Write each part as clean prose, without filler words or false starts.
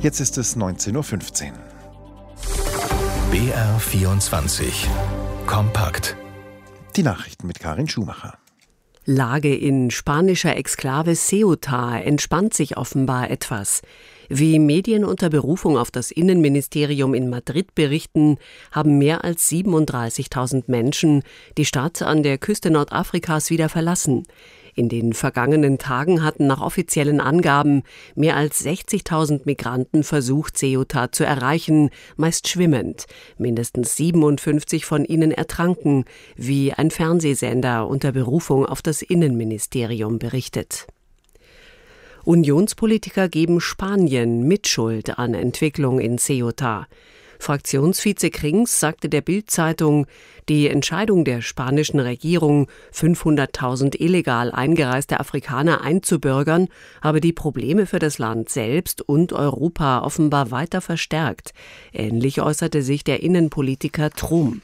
Jetzt ist es 19:15 Uhr. BR24 Kompakt. Die Nachrichten mit Karin Schumacher. Lage in spanischer Exklave Ceuta entspannt sich offenbar etwas. Wie Medien unter Berufung auf das Innenministerium in Madrid berichten, haben mehr als 37.000 Menschen die Stadt an der Küste Nordafrikas wieder verlassen. In den vergangenen Tagen hatten nach offiziellen Angaben mehr als 60.000 Migranten versucht, Ceuta zu erreichen, meist schwimmend. Mindestens 57 von ihnen ertranken, wie ein Fernsehsender unter Berufung auf das Innenministerium berichtet. Unionspolitiker geben Spanien Mitschuld an Entwicklung in Ceuta. Fraktionsvize Krings sagte der Bild-Zeitung, die Entscheidung der spanischen Regierung, 500.000 illegal eingereiste Afrikaner einzubürgern, habe die Probleme für das Land selbst und Europa offenbar weiter verstärkt. Ähnlich äußerte sich der Innenpolitiker Trum.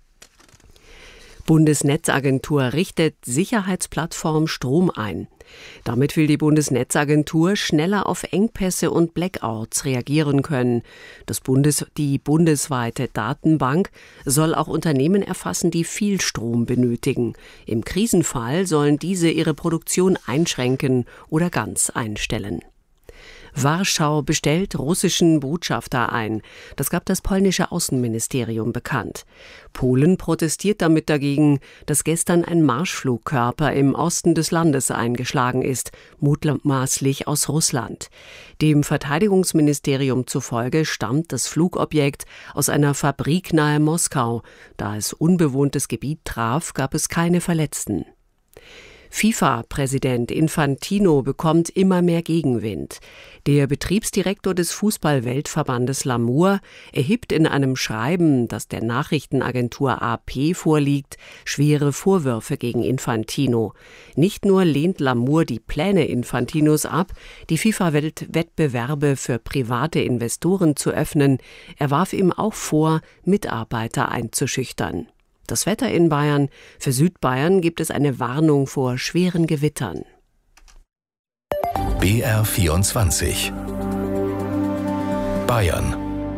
Bundesnetzagentur richtet Sicherheitsplattform Strom ein. Damit will die Bundesnetzagentur schneller auf Engpässe und Blackouts reagieren können. Die bundesweite Datenbank soll auch Unternehmen erfassen, die viel Strom benötigen. Im Krisenfall sollen diese ihre Produktion einschränken oder ganz einstellen. Warschau bestellt russischen Botschafter ein. Das gab das polnische Außenministerium bekannt. Polen protestiert damit dagegen, dass gestern ein Marschflugkörper im Osten des Landes eingeschlagen ist, mutmaßlich aus Russland. Dem Verteidigungsministerium zufolge stammt das Flugobjekt aus einer Fabrik nahe Moskau. Da es unbewohntes Gebiet traf, gab es keine Verletzten. FIFA-Präsident Infantino bekommt immer mehr Gegenwind. Der Betriebsdirektor des Fußball-Weltverbandes Lamour erhebt in einem Schreiben, das der Nachrichtenagentur AP vorliegt, schwere Vorwürfe gegen Infantino. Nicht nur lehnt Lamour die Pläne Infantinos ab, die FIFA-Wettbewerbe für private Investoren zu öffnen, er warf ihm auch vor, Mitarbeiter einzuschüchtern. Das Wetter in Bayern. Für Südbayern gibt es eine Warnung vor schweren Gewittern. BR24 Bayern.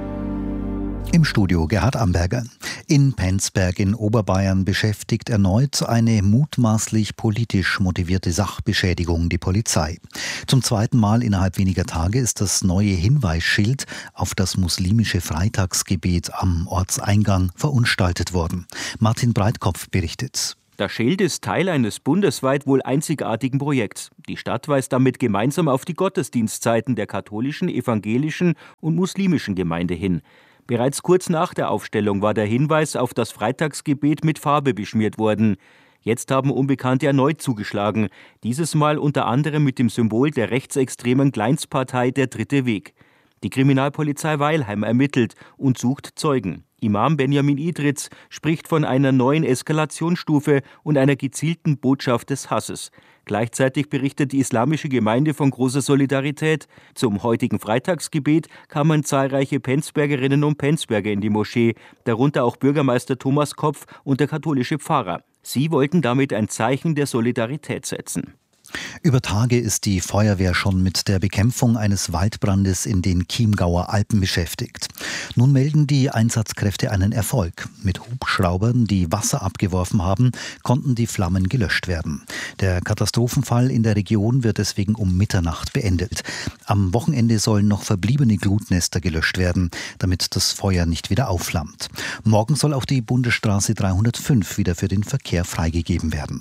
Im Studio Gerhard Amberger. In Penzberg in Oberbayern beschäftigt erneut eine mutmaßlich politisch motivierte Sachbeschädigung die Polizei. Zum zweiten Mal innerhalb weniger Tage ist das neue Hinweisschild auf das muslimische Freitagsgebet am Ortseingang verunstaltet worden. Martin Breitkopf berichtet. Das Schild ist Teil eines bundesweit wohl einzigartigen Projekts. Die Stadt weist damit gemeinsam auf die Gottesdienstzeiten der katholischen, evangelischen und muslimischen Gemeinde hin. Bereits kurz nach der Aufstellung war der Hinweis auf das Freitagsgebet mit Farbe beschmiert worden. Jetzt haben Unbekannte erneut zugeschlagen, dieses Mal unter anderem mit dem Symbol der rechtsextremen Kleinstpartei Der Dritte Weg. Die Kriminalpolizei Weilheim ermittelt und sucht Zeugen. Imam Benjamin Idritz spricht von einer neuen Eskalationsstufe und einer gezielten Botschaft des Hasses. Gleichzeitig berichtet die islamische Gemeinde von großer Solidarität. Zum heutigen Freitagsgebet kamen zahlreiche Penzbergerinnen und Penzberger in die Moschee, darunter auch Bürgermeister Thomas Kopf und der katholische Pfarrer. Sie wollten damit ein Zeichen der Solidarität setzen. Über Tage ist die Feuerwehr schon mit der Bekämpfung eines Waldbrandes in den Chiemgauer Alpen beschäftigt. Nun melden die Einsatzkräfte einen Erfolg. Mit Hubschraubern, die Wasser abgeworfen haben, konnten die Flammen gelöscht werden. Der Katastrophenfall in der Region wird deswegen um Mitternacht beendet. Am Wochenende sollen noch verbliebene Glutnester gelöscht werden, damit das Feuer nicht wieder aufflammt. Morgen soll auch die Bundesstraße 305 wieder für den Verkehr freigegeben werden.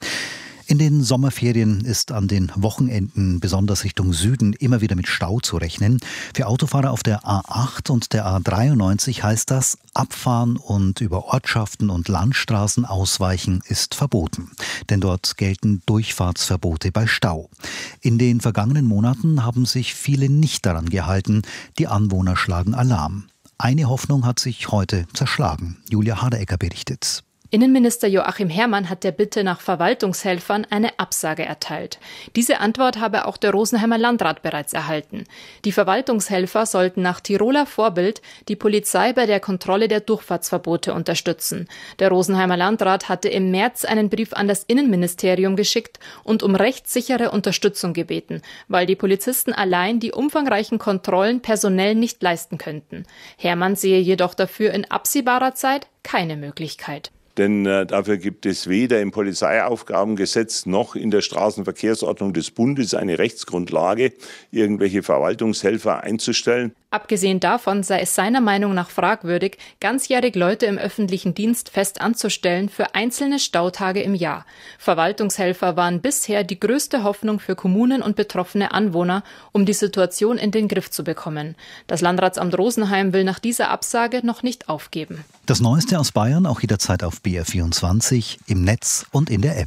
In den Sommerferien ist an den Wochenenden, besonders Richtung Süden, immer wieder mit Stau zu rechnen. Für Autofahrer auf der A8 und der A93 heißt das, abfahren und über Ortschaften und Landstraßen ausweichen ist verboten. Denn dort gelten Durchfahrtsverbote bei Stau. In den vergangenen Monaten haben sich viele nicht daran gehalten. Die Anwohner schlagen Alarm. Eine Hoffnung hat sich heute zerschlagen. Julia Haderecker berichtet. Innenminister Joachim Herrmann hat der Bitte nach Verwaltungshelfern eine Absage erteilt. Diese Antwort habe auch der Rosenheimer Landrat bereits erhalten. Die Verwaltungshelfer sollten nach Tiroler Vorbild die Polizei bei der Kontrolle der Durchfahrtsverbote unterstützen. Der Rosenheimer Landrat hatte im März einen Brief an das Innenministerium geschickt und um rechtssichere Unterstützung gebeten, weil die Polizisten allein die umfangreichen Kontrollen personell nicht leisten könnten. Herrmann sehe jedoch dafür in absehbarer Zeit keine Möglichkeit. Denn dafür gibt es weder im Polizeiaufgabengesetz noch in der Straßenverkehrsordnung des Bundes eine Rechtsgrundlage, irgendwelche Verwaltungshelfer einzustellen. Abgesehen davon sei es seiner Meinung nach fragwürdig, ganzjährig Leute im öffentlichen Dienst fest anzustellen für einzelne Stautage im Jahr. Verwaltungshelfer waren bisher die größte Hoffnung für Kommunen und betroffene Anwohner, um die Situation in den Griff zu bekommen. Das Landratsamt Rosenheim will nach dieser Absage noch nicht aufgeben. Das Neueste aus Bayern auch jederzeit auf BR24, im Netz und in der App.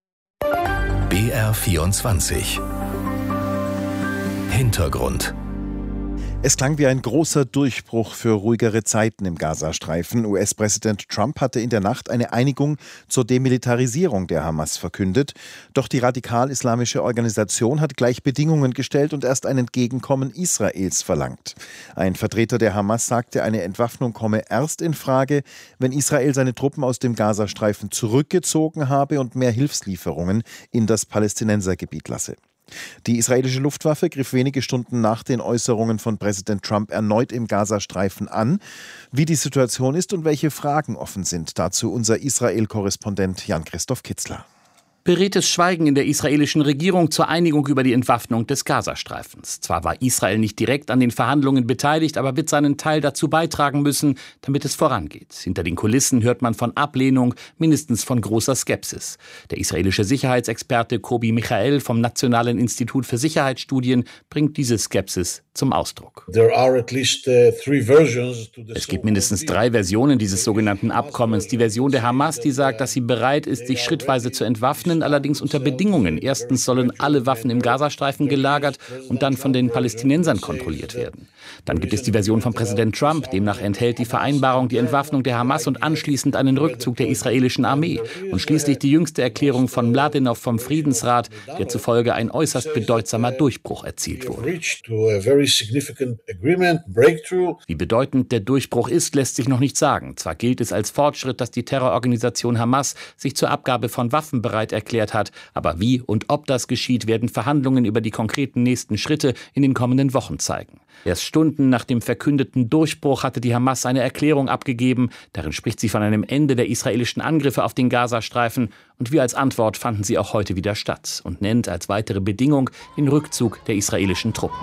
BR24 Hintergrund. Es klang wie ein großer Durchbruch für ruhigere Zeiten im Gazastreifen. US-Präsident Trump hatte in der Nacht eine Einigung zur Demilitarisierung der Hamas verkündet. Doch die radikal-islamische Organisation hat gleich Bedingungen gestellt und erst ein Entgegenkommen Israels verlangt. Ein Vertreter der Hamas sagte, eine Entwaffnung komme erst in Frage, wenn Israel seine Truppen aus dem Gazastreifen zurückgezogen habe und mehr Hilfslieferungen in das Palästinensergebiet lasse. Die israelische Luftwaffe griff wenige Stunden nach den Äußerungen von Präsident Trump erneut im Gazastreifen an. Wie die Situation ist und welche Fragen offen sind, dazu unser Israel-Korrespondent Jan-Christoph Kitzler. Beredtes Schweigen in der israelischen Regierung zur Einigung über die Entwaffnung des Gazastreifens. Zwar war Israel nicht direkt an den Verhandlungen beteiligt, aber wird seinen Teil dazu beitragen müssen, damit es vorangeht. Hinter den Kulissen hört man von Ablehnung, mindestens von großer Skepsis. Der israelische Sicherheitsexperte Kobi Michael vom Nationalen Institut für Sicherheitsstudien bringt diese Skepsis zum Ausdruck. Es gibt mindestens 3 Versionen dieses sogenannten Abkommens. Die Version der Hamas, die sagt, dass sie bereit ist, sich schrittweise zu entwaffnen, allerdings unter Bedingungen. Erstens sollen alle Waffen im Gazastreifen gelagert und dann von den Palästinensern kontrolliert werden. Dann gibt es die Version von Präsident Trump, demnach enthält die Vereinbarung die Entwaffnung der Hamas und anschließend einen Rückzug der israelischen Armee. Und schließlich die jüngste Erklärung von Mladenov vom Friedensrat, der zufolge ein äußerst bedeutsamer Durchbruch erzielt wurde. Wie bedeutend der Durchbruch ist, lässt sich noch nicht sagen. Zwar gilt es als Fortschritt, dass die Terrororganisation Hamas sich zur Abgabe von Waffen bereit erklärt hat, aber wie und ob das geschieht, werden Verhandlungen über die konkreten nächsten Schritte in den kommenden Wochen zeigen. Erst Stunden nach dem verkündeten Durchbruch hatte die Hamas eine Erklärung abgegeben. Darin spricht sie von einem Ende der israelischen Angriffe auf den Gazastreifen. Und wie als Antwort fanden sie auch heute wieder statt und nennt als weitere Bedingung den Rückzug der israelischen Truppen.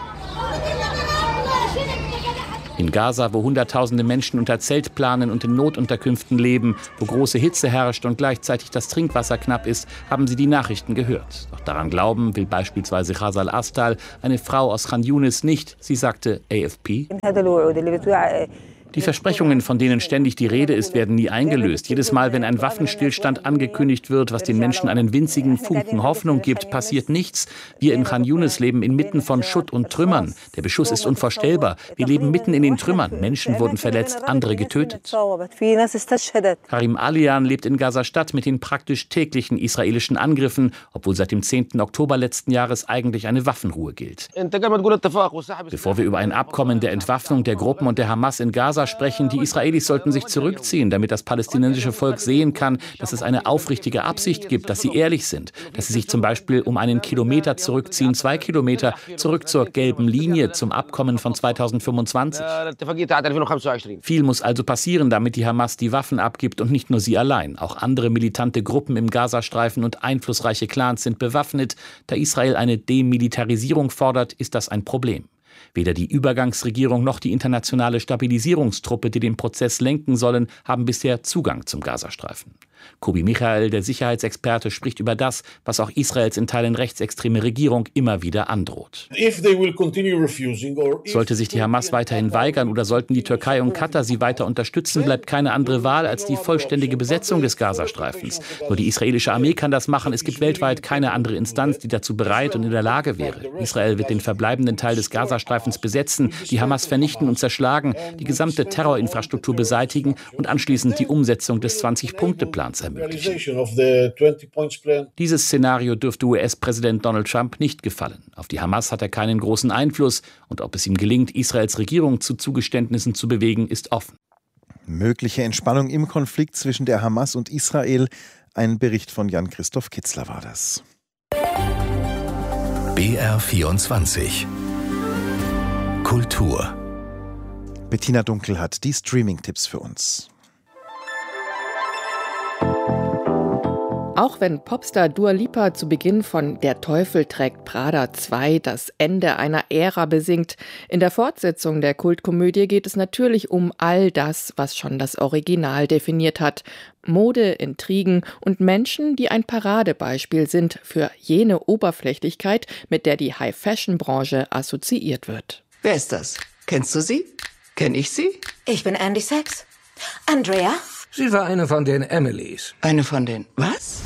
In Gaza, wo Hunderttausende Menschen unter Zeltplanen und in Notunterkünften leben, wo große Hitze herrscht und gleichzeitig das Trinkwasser knapp ist, haben sie die Nachrichten gehört. Doch daran glauben will beispielsweise Khazal Astal, eine Frau aus Khan Yunis, nicht. Sie sagte AFP: Die Versprechungen, von denen ständig die Rede ist, werden nie eingelöst. Jedes Mal, wenn ein Waffenstillstand angekündigt wird, was den Menschen einen winzigen Funken Hoffnung gibt, passiert nichts. Wir in Khan Yunis leben inmitten von Schutt und Trümmern. Der Beschuss ist unvorstellbar. Wir leben mitten in den Trümmern. Menschen wurden verletzt, andere getötet. Karim Alian lebt in Gaza-Stadt mit den praktisch täglichen israelischen Angriffen, obwohl seit dem 10. Oktober letzten Jahres eigentlich eine Waffenruhe gilt. Bevor wir über ein Abkommen der Entwaffnung der Gruppen und der Hamas in Gaza sprechen, die Israelis sollten sich zurückziehen, damit das palästinensische Volk sehen kann, dass es eine aufrichtige Absicht gibt, dass sie ehrlich sind, dass sie sich zum Beispiel um einen Kilometer zurückziehen, 2 Kilometer, zurück zur gelben Linie, zum Abkommen von 2025. Viel muss also passieren, damit die Hamas die Waffen abgibt und nicht nur sie allein. Auch andere militante Gruppen im Gazastreifen und einflussreiche Clans sind bewaffnet. Da Israel eine Demilitarisierung fordert, ist das ein Problem. Weder die Übergangsregierung noch die internationale Stabilisierungstruppe, die den Prozess lenken sollen, haben bisher Zugang zum Gazastreifen. Kobi Michael, der Sicherheitsexperte, spricht über das, was auch Israels in Teilen rechtsextreme Regierung immer wieder androht. Sollte sich die Hamas weiterhin weigern oder sollten die Türkei und Katar sie weiter unterstützen, bleibt keine andere Wahl als die vollständige Besetzung des Gazastreifens. Nur die israelische Armee kann das machen. Es gibt weltweit keine andere Instanz, die dazu bereit und in der Lage wäre. Israel wird den verbleibenden Teil des Gazastreifens Gazastreifens besetzen, die Hamas vernichten und zerschlagen, die gesamte Terrorinfrastruktur beseitigen und anschließend die Umsetzung des 20-Punkte-Plans ermöglichen. Dieses Szenario dürfte US-Präsident Donald Trump nicht gefallen. Auf die Hamas hat er keinen großen Einfluss und ob es ihm gelingt, Israels Regierung zu Zugeständnissen zu bewegen, ist offen. Mögliche Entspannung im Konflikt zwischen der Hamas und Israel. Ein Bericht von Jan-Christoph Kitzler war das. BR24 Kultur. Bettina Dunkel hat die Streaming-Tipps für uns. Auch wenn Popstar Dua Lipa zu Beginn von Der Teufel trägt Prada 2 das Ende einer Ära besingt, in der Fortsetzung der Kultkomödie geht es natürlich um all das, was schon das Original definiert hat. Mode, Intrigen und Menschen, die ein Paradebeispiel sind für jene Oberflächlichkeit, mit der die High-Fashion-Branche assoziiert wird. Wer ist das? Kennst du sie? Kenn ich sie? Ich bin Andy Sachs. Andrea? Sie war eine von den Emilys. Eine von den was?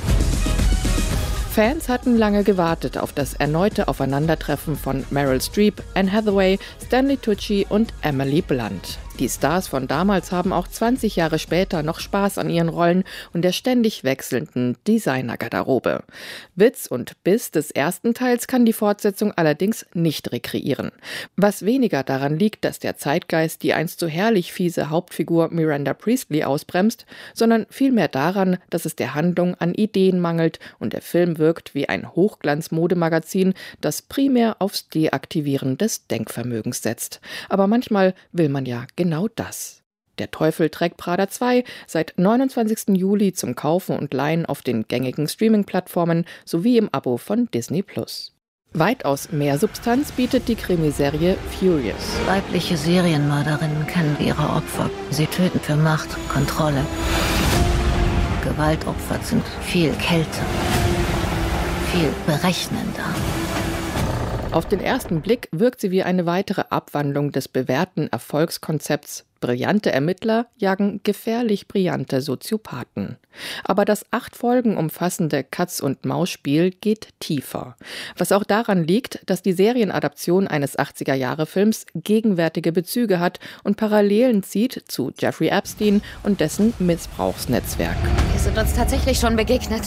Fans hatten lange gewartet auf das erneute Aufeinandertreffen von Meryl Streep, Anne Hathaway, Stanley Tucci und Emily Blunt. Die Stars von damals haben auch 20 Jahre später noch Spaß an ihren Rollen und der ständig wechselnden Designergarderobe. Witz und Biss des ersten Teils kann die Fortsetzung allerdings nicht rekreieren. Was weniger daran liegt, dass der Zeitgeist die einst so herrlich fiese Hauptfigur Miranda Priestley ausbremst, sondern vielmehr daran, dass es der Handlung an Ideen mangelt und der Film wirkt wie ein Hochglanz-Modemagazin, das primär aufs Deaktivieren des Denkvermögens setzt. Aber manchmal will man ja genau das. Der Teufel trägt Prada 2 seit 29. Juli zum Kaufen und Leihen auf den gängigen Streaming-Plattformen sowie im Abo von Disney+. Weitaus mehr Substanz bietet die Krimiserie Furious. Weibliche Serienmörderinnen kennen ihre Opfer. Sie töten für Macht, Kontrolle. Gewaltopfer sind viel kälter, viel berechnender. Auf den ersten Blick wirkt sie wie eine weitere Abwandlung des bewährten Erfolgskonzepts. Brillante Ermittler jagen gefährlich brillante Soziopathen. Aber das 8 Folgen umfassende Katz-und-Maus-Spiel geht tiefer. Was auch daran liegt, dass die Serienadaption eines 80er-Jahre-Films gegenwärtige Bezüge hat und Parallelen zieht zu Jeffrey Epstein und dessen Missbrauchsnetzwerk. Wir sind uns tatsächlich schon begegnet.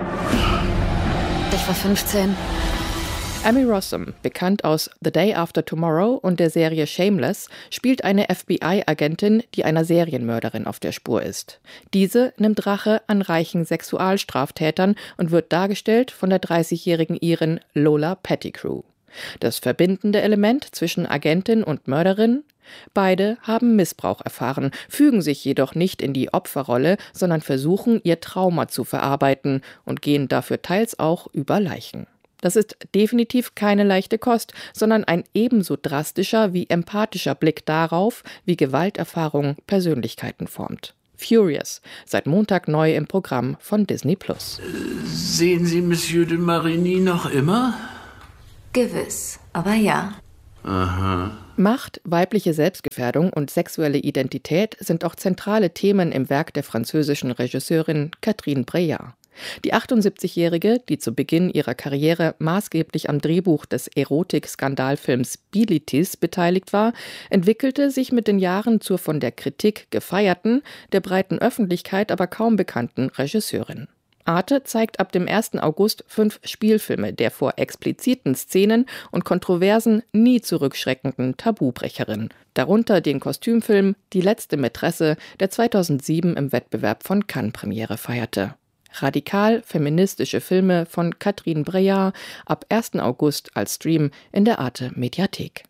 Ich war 15. Amy Rossum, bekannt aus The Day After Tomorrow und der Serie Shameless, spielt eine FBI-Agentin, die einer Serienmörderin auf der Spur ist. Diese nimmt Rache an reichen Sexualstraftätern und wird dargestellt von der 30-jährigen Irin Lola Pettigrew. Das verbindende Element zwischen Agentin und Mörderin? Beide haben Missbrauch erfahren, fügen sich jedoch nicht in die Opferrolle, sondern versuchen, ihr Trauma zu verarbeiten und gehen dafür teils auch über Leichen. Das ist definitiv keine leichte Kost, sondern ein ebenso drastischer wie empathischer Blick darauf, wie Gewalterfahrung Persönlichkeiten formt. Furious, seit Montag neu im Programm von Disney+. Sehen Sie Monsieur de Marigny noch immer? Gewiss, aber ja. Aha. Macht, weibliche Selbstgefährdung und sexuelle Identität sind auch zentrale Themen im Werk der französischen Regisseurin Catherine Breillat. Die 78-Jährige, die zu Beginn ihrer Karriere maßgeblich am Drehbuch des Erotik-Skandalfilms Bilitis beteiligt war, entwickelte sich mit den Jahren zur von der Kritik gefeierten, der breiten Öffentlichkeit aber kaum bekannten Regisseurin. Arte zeigt ab dem 1. August 5 Spielfilme der vor expliziten Szenen und Kontroversen nie zurückschreckenden Tabubrecherin. Darunter den Kostümfilm Die letzte Mätresse, der 2007 im Wettbewerb von Cannes Premiere feierte. Radikal feministische Filme von Catherine Breillat ab 1. August als Stream in der Arte Mediathek.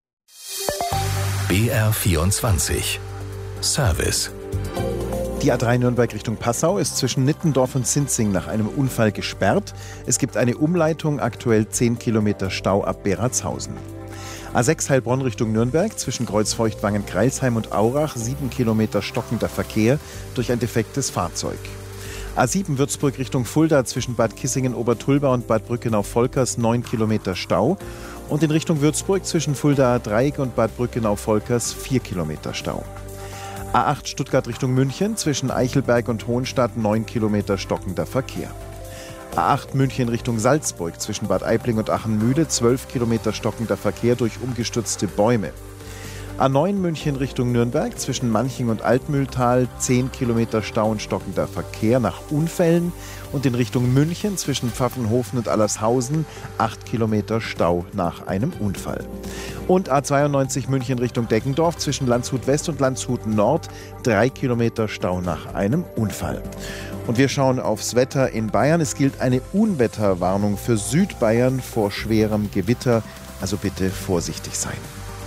BR24 Service. Die A3 Nürnberg Richtung Passau ist zwischen Nittendorf und Sinzing nach einem Unfall gesperrt. Es gibt eine Umleitung, aktuell 10 Kilometer Stau ab Beratshausen. A6 Heilbronn Richtung Nürnberg zwischen Kreuzfeuchtwangen-Greilsheim und Aurach 7 Kilometer stockender Verkehr durch ein defektes Fahrzeug. A7 Würzburg Richtung Fulda zwischen Bad Kissingen-Obertulba und Bad Brückenau-Volkers 9 Kilometer Stau und in Richtung Würzburg zwischen Fuldaer Dreieck und Bad Brückenau-Volkers 4 Kilometer Stau. A8 Stuttgart Richtung München zwischen Eichelberg und Hohenstadt 9 Kilometer stockender Verkehr. A8 München Richtung Salzburg zwischen Bad Aibling und Achenmühle, 12 Kilometer stockender Verkehr durch umgestürzte Bäume. A9 München Richtung Nürnberg zwischen Manching und Altmühltal, 10 Kilometer Stau und stockender Verkehr nach Unfällen. Und in Richtung München zwischen Pfaffenhofen und Allershausen, 8 Kilometer Stau nach einem Unfall. Und A92 München Richtung Deggendorf zwischen Landshut West und Landshut Nord, 3 Kilometer Stau nach einem Unfall. Und wir schauen aufs Wetter in Bayern. Es gilt eine Unwetterwarnung für Südbayern vor schwerem Gewitter. Also bitte vorsichtig sein.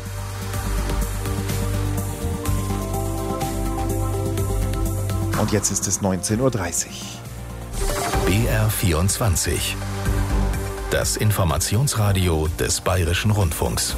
Und jetzt ist es 19:30 Uhr. BR24. Das Informationsradio des Bayerischen Rundfunks.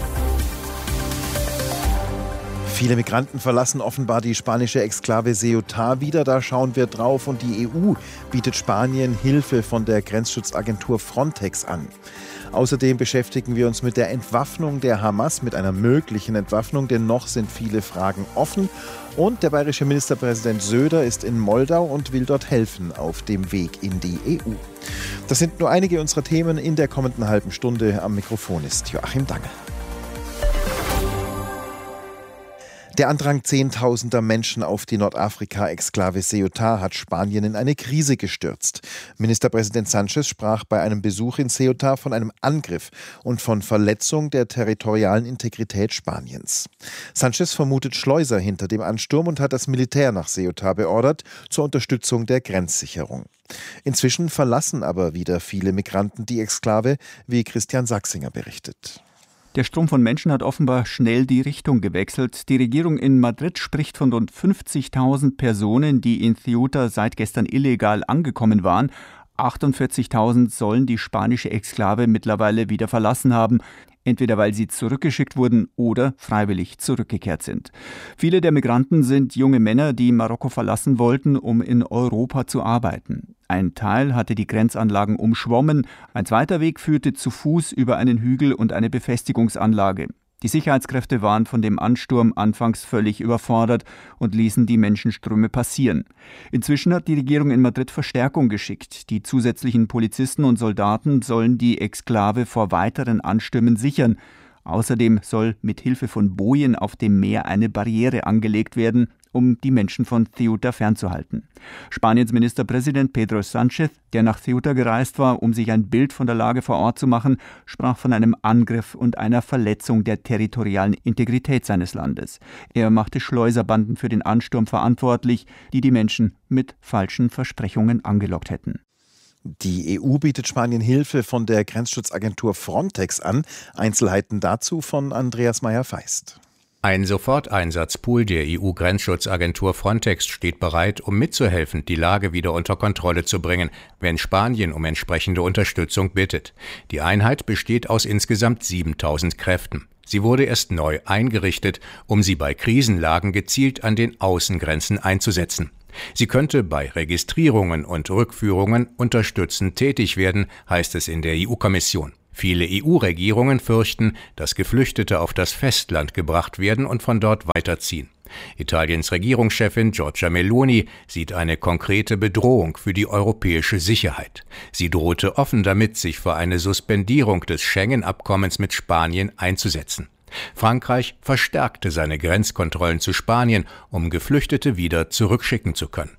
Viele Migranten verlassen offenbar die spanische Exklave Ceuta wieder. Da schauen wir drauf. Und die EU bietet Spanien Hilfe von der Grenzschutzagentur Frontex an. Außerdem beschäftigen wir uns mit der Entwaffnung der Hamas, mit einer möglichen Entwaffnung, denn noch sind viele Fragen offen. Und der bayerische Ministerpräsident Söder ist in Moldau und will dort helfen auf dem Weg in die EU. Das sind nur einige unserer Themen in der kommenden halben Stunde. Am Mikrofon ist Joachim Dange. Der Andrang Zehntausender Menschen auf die Nordafrika-Exklave Ceuta hat Spanien in eine Krise gestürzt. Ministerpräsident Sánchez sprach bei einem Besuch in Ceuta von einem Angriff und von Verletzung der territorialen Integrität Spaniens. Sánchez vermutet Schleuser hinter dem Ansturm und hat das Militär nach Ceuta beordert zur Unterstützung der Grenzsicherung. Inzwischen verlassen aber wieder viele Migranten die Exklave, wie Christian Sachsinger berichtet. Der Strom von Menschen hat offenbar schnell die Richtung gewechselt. Die Regierung in Madrid spricht von rund 50.000 Personen, die in Ceuta seit gestern illegal angekommen waren. 48.000 sollen die spanische Exklave mittlerweile wieder verlassen haben, entweder weil sie zurückgeschickt wurden oder freiwillig zurückgekehrt sind. Viele der Migranten sind junge Männer, die Marokko verlassen wollten, um in Europa zu arbeiten. Ein Teil hatte die Grenzanlagen umschwommen, ein zweiter Weg führte zu Fuß über einen Hügel und eine Befestigungsanlage. Die Sicherheitskräfte waren von dem Ansturm anfangs völlig überfordert und ließen die Menschenströme passieren. Inzwischen hat die Regierung in Madrid Verstärkung geschickt. Die zusätzlichen Polizisten und Soldaten sollen die Exklave vor weiteren Anstürmen sichern. Außerdem soll mit Hilfe von Bojen auf dem Meer eine Barriere angelegt werden, um die Menschen von Ceuta fernzuhalten. Spaniens Ministerpräsident Pedro Sánchez, der nach Ceuta gereist war, um sich ein Bild von der Lage vor Ort zu machen, sprach von einem Angriff und einer Verletzung der territorialen Integrität seines Landes. Er machte Schleuserbanden für den Ansturm verantwortlich, die die Menschen mit falschen Versprechungen angelockt hätten. Die EU bietet Spanien Hilfe von der Grenzschutzagentur Frontex an. Einzelheiten dazu von Andreas Meyer-Feist. Ein Soforteinsatzpool der EU-Grenzschutzagentur Frontex steht bereit, um mitzuhelfen, die Lage wieder unter Kontrolle zu bringen, wenn Spanien um entsprechende Unterstützung bittet. Die Einheit besteht aus insgesamt 7.000 Kräften. Sie wurde erst neu eingerichtet, um sie bei Krisenlagen gezielt an den Außengrenzen einzusetzen. Sie könnte bei Registrierungen und Rückführungen unterstützend tätig werden, heißt es in der EU-Kommission. Viele EU-Regierungen fürchten, dass Geflüchtete auf das Festland gebracht werden und von dort weiterziehen. Italiens Regierungschefin Giorgia Meloni sieht eine konkrete Bedrohung für die europäische Sicherheit. Sie drohte offen damit, sich für eine Suspendierung des Schengen-Abkommens mit Spanien einzusetzen. Frankreich verstärkte seine Grenzkontrollen zu Spanien, um Geflüchtete wieder zurückschicken zu können.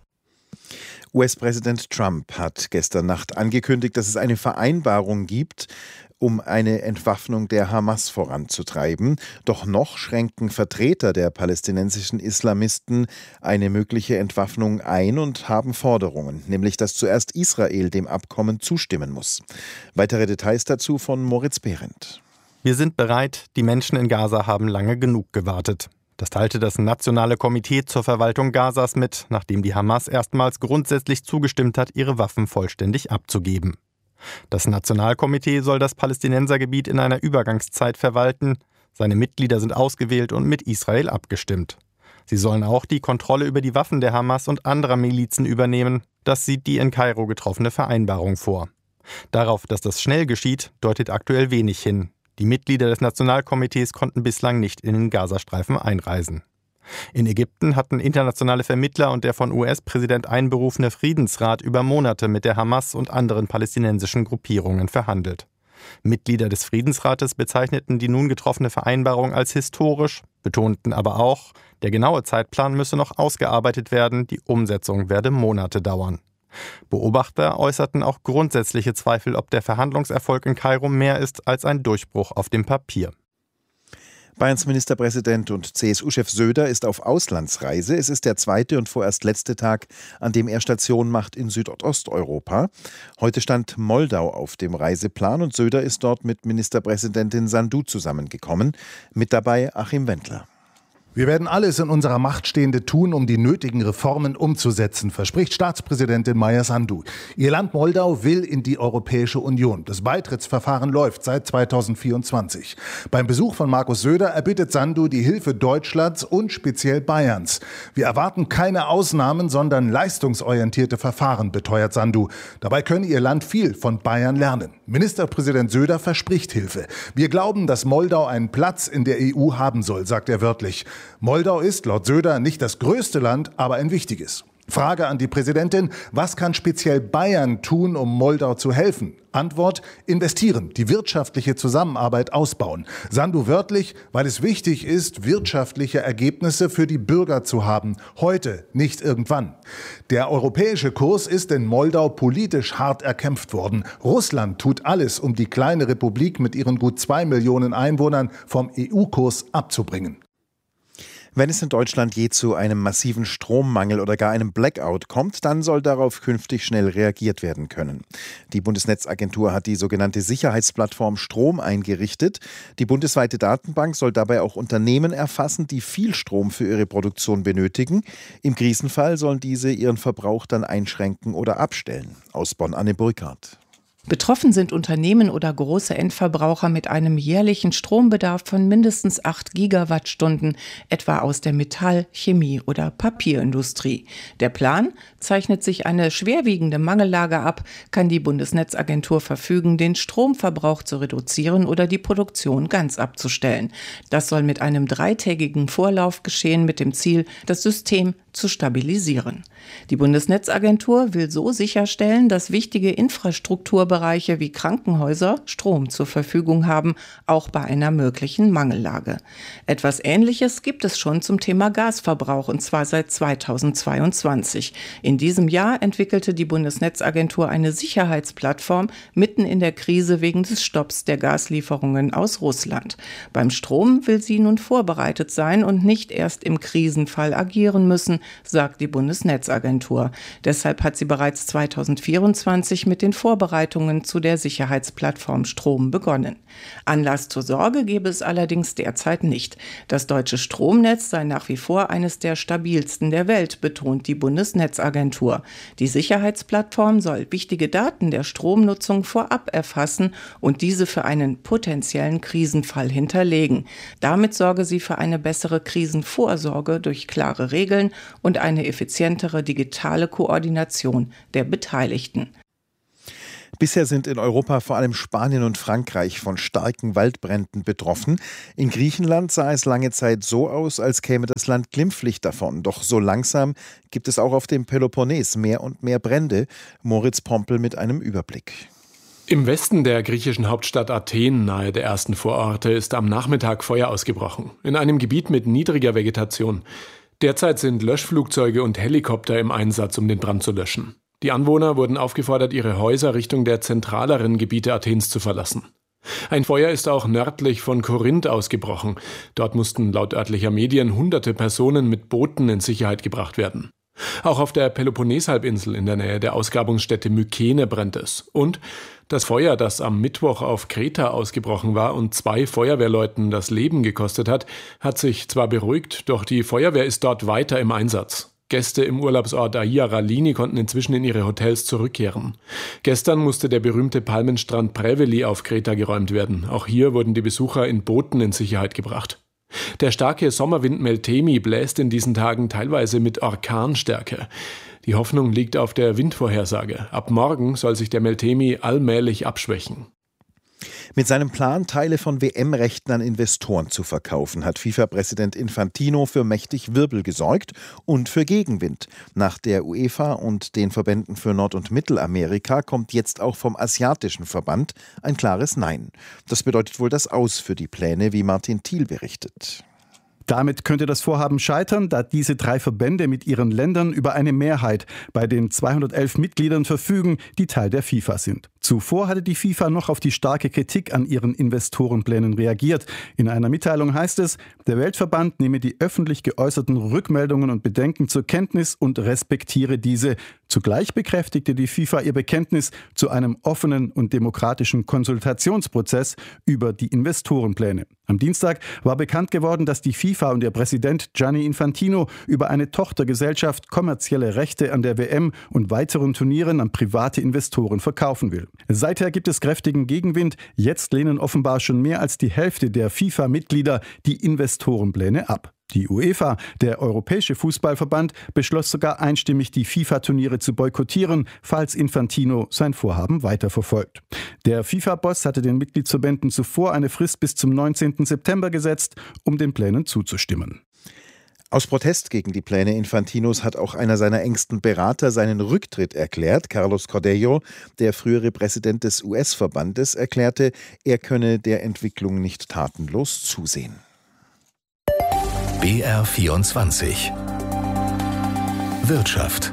US-Präsident Trump hat gestern Nacht angekündigt, dass es eine Vereinbarung gibt, um eine Entwaffnung der Hamas voranzutreiben. Doch noch schränken Vertreter der palästinensischen Islamisten eine mögliche Entwaffnung ein und haben Forderungen, nämlich dass zuerst Israel dem Abkommen zustimmen muss. Weitere Details dazu von Moritz Behrendt. Wir sind bereit, die Menschen in Gaza haben lange genug gewartet. Das teilte das Nationale Komitee zur Verwaltung Gazas mit, nachdem die Hamas erstmals grundsätzlich zugestimmt hat, ihre Waffen vollständig abzugeben. Das Nationalkomitee soll das Palästinensergebiet in einer Übergangszeit verwalten. Seine Mitglieder sind ausgewählt und mit Israel abgestimmt. Sie sollen auch die Kontrolle über die Waffen der Hamas und anderer Milizen übernehmen. Das sieht die in Kairo getroffene Vereinbarung vor. Darauf, dass das schnell geschieht, deutet aktuell wenig hin. Die Mitglieder des Nationalkomitees konnten bislang nicht in den Gazastreifen einreisen. In Ägypten hatten internationale Vermittler und der von US-Präsident einberufene Friedensrat über Monate mit der Hamas und anderen palästinensischen Gruppierungen verhandelt. Mitglieder des Friedensrates bezeichneten die nun getroffene Vereinbarung als historisch, betonten aber auch, der genaue Zeitplan müsse noch ausgearbeitet werden, die Umsetzung werde Monate dauern. Beobachter äußerten auch grundsätzliche Zweifel, ob der Verhandlungserfolg in Kairo mehr ist als ein Durchbruch auf dem Papier. Bayerns Ministerpräsident und CSU-Chef Söder ist auf Auslandsreise. Es ist der zweite und vorerst letzte Tag, an dem er Station macht in Südosteuropa. Heute stand Moldau auf dem Reiseplan und Söder ist dort mit Ministerpräsidentin Sandu zusammengekommen. Mit dabei Achim Wendler. Wir werden alles in unserer Macht Stehende tun, um die nötigen Reformen umzusetzen, verspricht Staatspräsidentin Maia Sandu. Ihr Land Moldau will in die Europäische Union. Das Beitrittsverfahren läuft seit 2024. Beim Besuch von Markus Söder erbittet Sandu die Hilfe Deutschlands und speziell Bayerns. Wir erwarten keine Ausnahmen, sondern leistungsorientierte Verfahren, beteuert Sandu. Dabei könne ihr Land viel von Bayern lernen. Ministerpräsident Söder verspricht Hilfe. Wir glauben, dass Moldau einen Platz in der EU haben soll, sagt er wörtlich. Moldau ist laut Söder nicht das größte Land, aber ein wichtiges. Frage an die Präsidentin: Was kann speziell Bayern tun, um Moldau zu helfen? Antwort: investieren, die wirtschaftliche Zusammenarbeit ausbauen. Sandu wörtlich, weil es wichtig ist, wirtschaftliche Ergebnisse für die Bürger zu haben. Heute, nicht irgendwann. Der europäische Kurs ist in Moldau politisch hart erkämpft worden. Russland tut alles, um die kleine Republik mit ihren gut 2 Millionen Einwohnern vom EU-Kurs abzubringen. Wenn es in Deutschland je zu einem massiven Strommangel oder gar einem Blackout kommt, dann soll darauf künftig schnell reagiert werden können. Die Bundesnetzagentur hat die sogenannte Sicherheitsplattform Strom eingerichtet. Die bundesweite Datenbank soll dabei auch Unternehmen erfassen, die viel Strom für ihre Produktion benötigen. Im Krisenfall sollen diese ihren Verbrauch dann einschränken oder abstellen. Aus Bonn Anne Burkhardt. Betroffen sind Unternehmen oder große Endverbraucher mit einem jährlichen Strombedarf von mindestens 8 Gigawattstunden, etwa aus der Metall-, Chemie- oder Papierindustrie. Der Plan: Zeichnet sich eine schwerwiegende Mangellage ab, kann die Bundesnetzagentur verfügen, den Stromverbrauch zu reduzieren oder die Produktion ganz abzustellen. Das soll mit einem 3-tägigen Vorlauf geschehen, mit dem Ziel, das System zu stabilisieren. Die Bundesnetzagentur will so sicherstellen, dass wichtige Infrastrukturbereiche wie Krankenhäuser Strom zur Verfügung haben, auch bei einer möglichen Mangellage. Etwas Ähnliches gibt es schon zum Thema Gasverbrauch, und zwar seit 2022. In diesem Jahr entwickelte die Bundesnetzagentur eine Sicherheitsplattform mitten in der Krise wegen des Stopps der Gaslieferungen aus Russland. Beim Strom will sie nun vorbereitet sein und nicht erst im Krisenfall agieren müssen, sagt die Bundesnetzagentur. Deshalb hat sie bereits 2024 mit den Vorbereitungen zu der Sicherheitsplattform Strom begonnen. Anlass zur Sorge gebe es allerdings derzeit nicht. Das deutsche Stromnetz sei nach wie vor eines der stabilsten der Welt, betont die Bundesnetzagentur. Die Sicherheitsplattform soll wichtige Daten der Stromnutzung vorab erfassen und diese für einen potenziellen Krisenfall hinterlegen. Damit sorge sie für eine bessere Krisenvorsorge durch klare Regeln und eine effizientere digitale Koordination der Beteiligten. Bisher sind in Europa vor allem Spanien und Frankreich von starken Waldbränden betroffen. In Griechenland sah es lange Zeit so aus, als käme das Land glimpflich davon. Doch so langsam gibt es auch auf dem Peloponnes mehr und mehr Brände. Moritz Pompel mit einem Überblick. Im Westen der griechischen Hauptstadt Athen, nahe der ersten Vororte, ist am Nachmittag Feuer ausgebrochen. In einem Gebiet mit niedriger Vegetation. Derzeit sind Löschflugzeuge und Helikopter im Einsatz, um den Brand zu löschen. Die Anwohner wurden aufgefordert, ihre Häuser Richtung der zentraleren Gebiete Athens zu verlassen. Ein Feuer ist auch nördlich von Korinth ausgebrochen. Dort mussten laut örtlicher Medien hunderte Personen mit Booten in Sicherheit gebracht werden. Auch auf der Peloponneshalbinsel in der Nähe der Ausgrabungsstätte Mykene brennt es. Und das Feuer, das am Mittwoch auf Kreta ausgebrochen war und 2 Feuerwehrleuten das Leben gekostet hat, hat sich zwar beruhigt, doch die Feuerwehr ist dort weiter im Einsatz. Gäste im Urlaubsort Aia Ralini konnten inzwischen in ihre Hotels zurückkehren. Gestern musste der berühmte Palmenstrand Preveli auf Kreta geräumt werden. Auch hier wurden die Besucher in Booten in Sicherheit gebracht. Der starke Sommerwind Meltemi bläst in diesen Tagen teilweise mit Orkanstärke. Die Hoffnung liegt auf der Windvorhersage. Ab morgen soll sich der Meltemi allmählich abschwächen. Mit seinem Plan, Teile von WM-Rechten an Investoren zu verkaufen, hat FIFA-Präsident Infantino für mächtig Wirbel gesorgt und für Gegenwind. Nach der UEFA und den Verbänden für Nord- und Mittelamerika kommt jetzt auch vom asiatischen Verband ein klares Nein. Das bedeutet wohl das Aus für die Pläne, wie Martin Thiel berichtet. Damit könnte das Vorhaben scheitern, da diese 3 Verbände mit ihren Ländern über eine Mehrheit bei den 211 Mitgliedern verfügen, die Teil der FIFA sind. Zuvor hatte die FIFA noch auf die starke Kritik an ihren Investorenplänen reagiert. In einer Mitteilung heißt es, der Weltverband nehme die öffentlich geäußerten Rückmeldungen und Bedenken zur Kenntnis und respektiere diese. Zugleich bekräftigte die FIFA ihr Bekenntnis zu einem offenen und demokratischen Konsultationsprozess über die Investorenpläne. Am Dienstag war bekannt geworden, dass die FIFA und ihr Präsident Gianni Infantino über eine Tochtergesellschaft kommerzielle Rechte an der WM und weiteren Turnieren an private Investoren verkaufen will. Seither gibt es kräftigen Gegenwind. Jetzt lehnen offenbar schon mehr als die Hälfte der FIFA-Mitglieder die Investorenpläne ab. Die UEFA, der Europäische Fußballverband, beschloss sogar einstimmig, die FIFA-Turniere zu boykottieren, falls Infantino sein Vorhaben weiterverfolgt. Der FIFA-Boss hatte den Mitgliedsverbänden zuvor eine Frist bis zum 19. September gesetzt, um den Plänen zuzustimmen. Aus Protest gegen die Pläne Infantinos hat auch einer seiner engsten Berater seinen Rücktritt erklärt. Carlos Cordello, der frühere Präsident des US-Verbandes, erklärte, er könne der Entwicklung nicht tatenlos zusehen. BR24 Wirtschaft.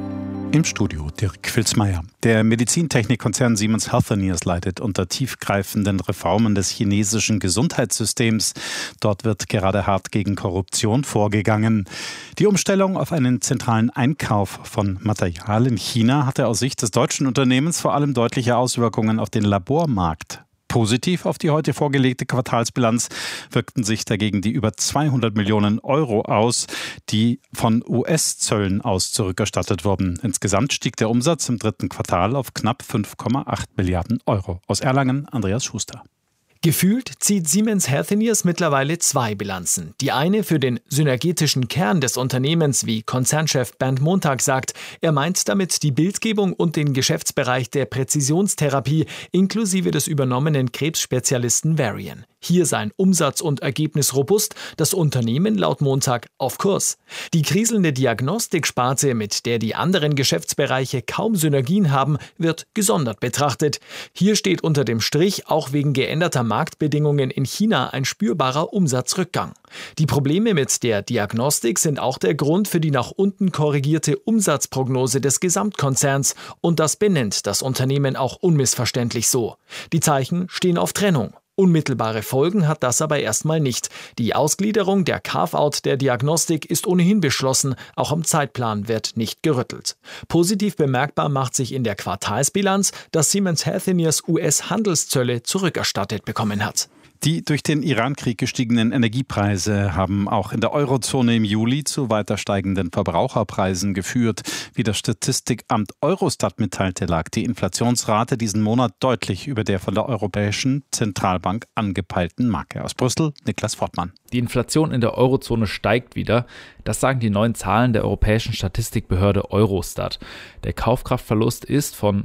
Im Studio Dirk Filzmeier. Der Medizintechnikkonzern Siemens Healthineers leidet unter tiefgreifenden Reformen des chinesischen Gesundheitssystems. Dort wird gerade hart gegen Korruption vorgegangen. Die Umstellung auf einen zentralen Einkauf von Material in China hatte aus Sicht des deutschen Unternehmens vor allem deutliche Auswirkungen auf den Labormarkt. Positiv auf die heute vorgelegte Quartalsbilanz wirkten sich dagegen die über 200 Millionen Euro aus, die von US-Zöllen aus zurückerstattet wurden. Insgesamt stieg der Umsatz im 3. Quartal auf knapp 5,8 Milliarden Euro. Aus Erlangen, Andreas Schuster. Gefühlt zieht Siemens Healthineers mittlerweile 2 Bilanzen. Die eine für den synergetischen Kern des Unternehmens, wie Konzernchef Bernd Montag sagt. Er meint damit die Bildgebung und den Geschäftsbereich der Präzisionstherapie inklusive des übernommenen Krebsspezialisten Varian. Hier seien Umsatz und Ergebnis robust, das Unternehmen laut Montag auf Kurs. Die kriselnde Diagnostiksparte, mit der die anderen Geschäftsbereiche kaum Synergien haben, wird gesondert betrachtet. Hier steht unter dem Strich auch wegen geänderter Marktbedingungen in China ein spürbarer Umsatzrückgang. Die Probleme mit der Diagnostik sind auch der Grund für die nach unten korrigierte Umsatzprognose des Gesamtkonzerns und das benennt das Unternehmen auch unmissverständlich so. Die Zeichen stehen auf Trennung. Unmittelbare Folgen hat das aber erstmal nicht. Die Ausgliederung der Carve-out der Diagnostik ist ohnehin beschlossen, auch am Zeitplan wird nicht gerüttelt. Positiv bemerkbar macht sich in der Quartalsbilanz, dass Siemens Healthineers US-Handelszölle zurückerstattet bekommen hat. Die durch den Iran-Krieg gestiegenen Energiepreise haben auch in der Eurozone im Juli zu weiter steigenden Verbraucherpreisen geführt. Wie das Statistikamt Eurostat mitteilte, lag die Inflationsrate diesen Monat deutlich über der von der Europäischen Zentralbank angepeilten Marke. Aus Brüssel, Niklas Fortmann. Die Inflation in der Eurozone steigt wieder. Das sagen die neuen Zahlen der Europäischen Statistikbehörde Eurostat. Der Kaufkraftverlust ist von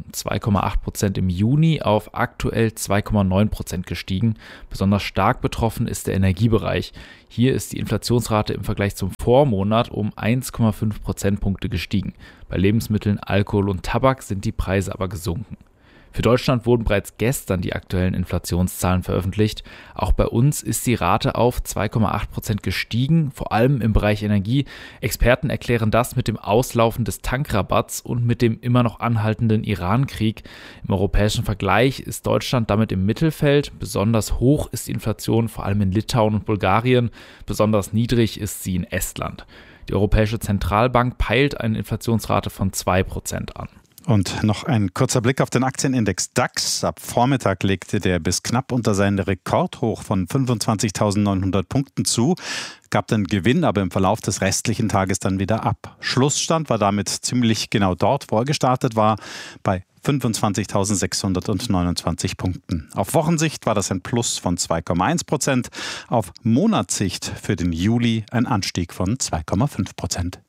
2,8% im Juni auf aktuell 2,9% gestiegen. Besonders stark betroffen ist der Energiebereich. Hier ist die Inflationsrate im Vergleich zum Vormonat um 1,5 Prozentpunkte gestiegen. Bei Lebensmitteln, Alkohol und Tabak sind die Preise aber gesunken. Für Deutschland wurden bereits gestern die aktuellen Inflationszahlen veröffentlicht. Auch bei uns ist die Rate auf 2,8% gestiegen, vor allem im Bereich Energie. Experten erklären das mit dem Auslaufen des Tankrabatts und mit dem immer noch anhaltenden Iran-Krieg. Im europäischen Vergleich ist Deutschland damit im Mittelfeld. Besonders hoch ist die Inflation vor allem in Litauen und Bulgarien. Besonders niedrig ist sie in Estland. Die Europäische Zentralbank peilt eine Inflationsrate von 2% an. Und noch ein kurzer Blick auf den Aktienindex DAX. Ab Vormittag legte der bis knapp unter seinen Rekordhoch von 25.900 Punkten zu, gab den Gewinn aber im Verlauf des restlichen Tages dann wieder ab. Schlussstand war damit ziemlich genau dort, wo er gestartet war, bei 25.629 Punkten. Auf Wochensicht war das ein Plus von 2,1%, auf Monatssicht für den Juli ein Anstieg von 2,5%.